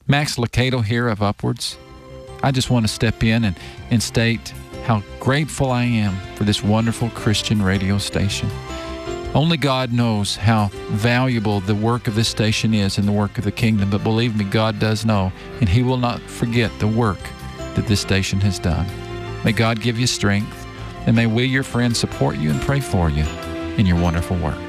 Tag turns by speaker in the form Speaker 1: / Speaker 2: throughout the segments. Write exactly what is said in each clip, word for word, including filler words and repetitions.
Speaker 1: Max Lucado here of Upwards. I just want to step in and, and state how grateful I am for this wonderful Christian radio station. Only God knows how valuable the work of this station is in the work of the kingdom, but believe me, God does know, and He will not forget the work that this station has done. May God give you strength, and may we, your friends, support you and pray for you in your wonderful work.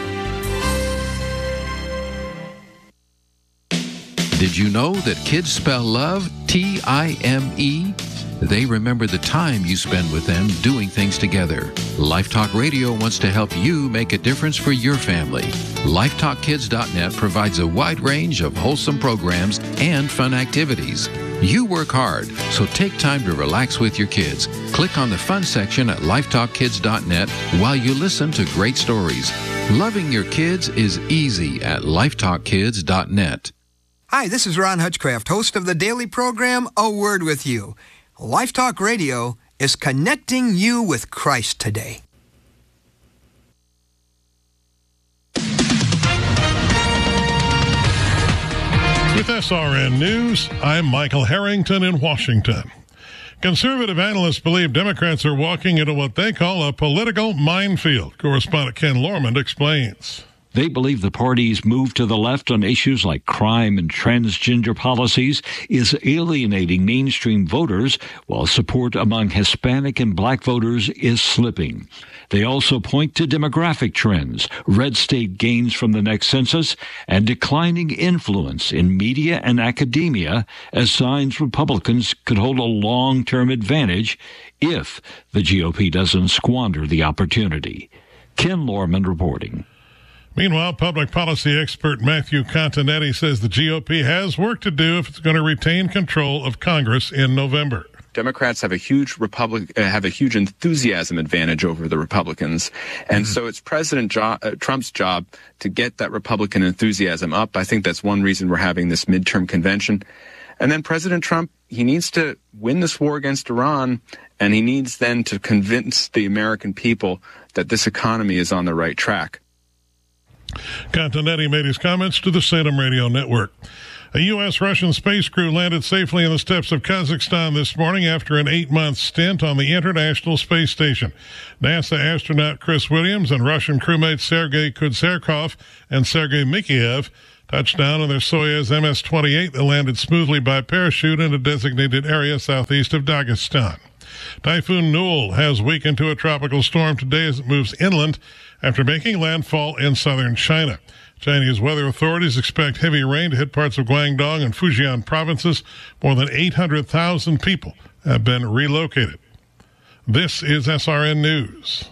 Speaker 2: Did you know that kids spell love T I M E? They remember the time you spend with them doing things together. Life Talk Radio wants to help you make a difference for your family. Life Talk Kids dot net provides a wide range of wholesome programs and fun activities. You work hard, so take time to relax with your kids. Click on the fun section at Life Talk Kids dot net while you listen to great stories. Loving your kids is easy at Life Talk Kids dot net.
Speaker 3: Hi, this is Ron Hutchcraft, host of the daily program, A Word With You. Life Talk Radio is connecting you with Christ today.
Speaker 4: With S R N News, I'm Michael Harrington in Washington. Conservative analysts believe Democrats are walking into what they call a political minefield. Correspondent Ken Lormand explains.
Speaker 5: They believe the party's move to the left on issues like crime and transgender policies is alienating mainstream voters, while support among Hispanic and black voters is slipping. They also point to demographic trends, red state gains from the next census, and declining influence in media and academia as signs Republicans could hold a long-term advantage if the G O P doesn't squander the opportunity. Ken Lormand reporting.
Speaker 4: Meanwhile, public policy expert Matthew Continetti says the G O P has work to do if it's going to retain control of Congress in November.
Speaker 6: Democrats have a huge Republic uh, have a huge enthusiasm advantage over the Republicans, and mm-hmm. so it's President jo- uh, Trump's job to get that Republican enthusiasm up. I think that's one reason we're having this midterm convention. And then President Trump, he needs to win this war against Iran, and he needs then to convince the American people that this economy is on the right track.
Speaker 4: Continetti made his comments to the Salem Radio Network. A U S Russian space crew landed safely in the steppes of Kazakhstan this morning after an eight-month stint on the International Space Station. NASA astronaut Chris Williams and Russian crewmates Sergei Kudzerkov and Sergei Mikheyev touched down on their Soyuz M S twenty-eight that landed smoothly by parachute in a designated area southeast of Dagestan. Typhoon Newell has weakened to a tropical storm today as it moves inland after making landfall in southern China. Chinese weather authorities expect heavy rain to hit parts of Guangdong and Fujian provinces. More than eight hundred thousand people have been relocated. This is S R N News.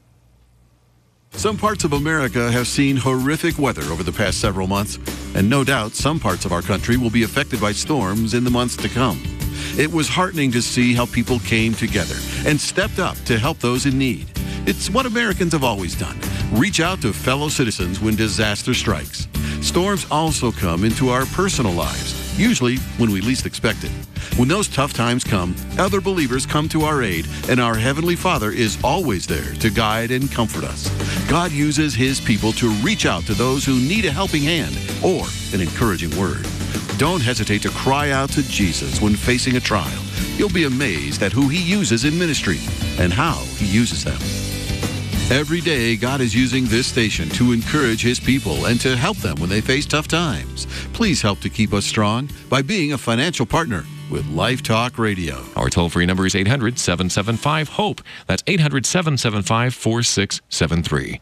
Speaker 7: Some parts of America have seen horrific weather over the past several months, and no doubt some parts of our country will be affected by storms in the months to come. It was heartening to see how people came together and stepped up to help those in need. It's what Americans have always done. Reach out to fellow citizens when disaster strikes. Storms also come into our personal lives, usually when we least expect it. When those tough times come, other believers come to our aid, and our Heavenly Father is always there to guide and comfort us. God uses His people to reach out to those who need a helping hand or an encouraging word. Don't hesitate to cry out to Jesus when facing a trial. You'll be amazed at who He uses in ministry and how He uses them. Every day, God is using this station to encourage His people and to help them when they face tough times. Please help to keep us strong by being a financial partner with Life Talk Radio.
Speaker 8: Our toll-free number is eight hundred, seven seven five, HOPE. That's eight hundred, seven seven five, four six seven three.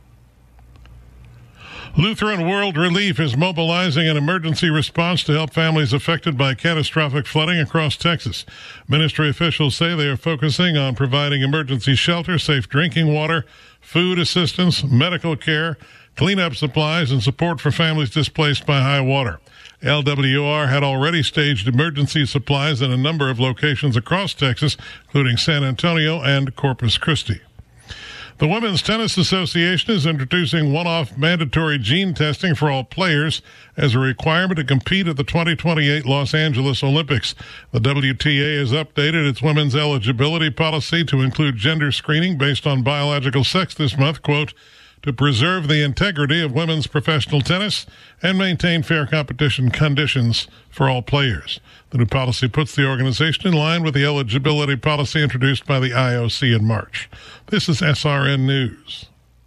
Speaker 4: Lutheran World Relief is mobilizing an emergency response to help families affected by catastrophic flooding across Texas. Ministry officials say they are focusing on providing emergency shelter, safe drinking water, food assistance, medical care, cleanup supplies, and support for families displaced by high water. L W R had already staged emergency supplies in a number of locations across Texas, including San Antonio and Corpus Christi. The Women's Tennis Association is introducing one-off mandatory gene testing for all players as a requirement to compete at the twenty twenty-eight Los Angeles Olympics. The W T A has updated its women's eligibility policy to include gender screening based on biological sex this month. Quote, to preserve the integrity of women's professional tennis and maintain fair competition conditions for all players. The new policy puts the organization in line with the eligibility policy introduced by the I O C in March. This is S R N News.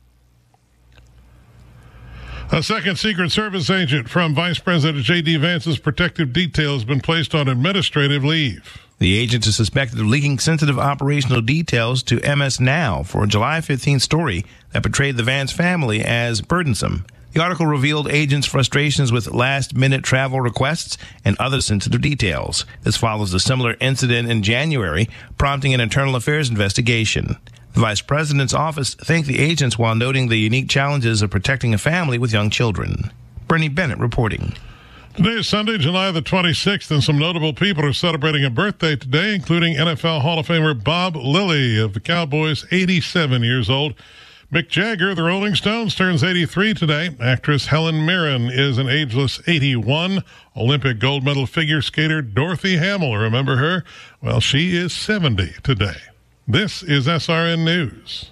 Speaker 4: A second Secret Service agent from Vice President J D. Vance's protective detail has been placed on administrative leave.
Speaker 9: The agent is suspected of leaking sensitive operational details to M S Now for a July fifteenth story that portrayed the Vance family as burdensome. The article revealed agents' frustrations with last-minute travel requests and other sensitive details. This follows a similar incident in January, prompting an internal affairs investigation. The Vice President's office thanked the agents while noting the unique challenges of protecting a family with young children. Bernie Bennett reporting.
Speaker 4: Today is Sunday, July the twenty-sixth, and some notable people are celebrating a birthday today, including N F L Hall of Famer Bob Lilly of the Cowboys, eighty-seven years old. Mick Jagger of the Rolling Stones turns eighty-three today. Actress Helen Mirren is an ageless eighty-one. Olympic gold medal figure skater Dorothy Hamill, remember her? Well, she is seventy today. This is S R N News.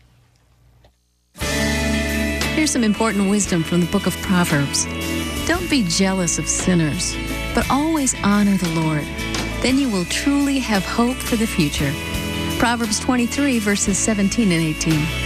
Speaker 10: Here's some important wisdom from the book of Proverbs. Don't be jealous of sinners, but always honor the Lord. Then you will truly have hope for the future. Proverbs twenty-three, verses seventeen and eighteen.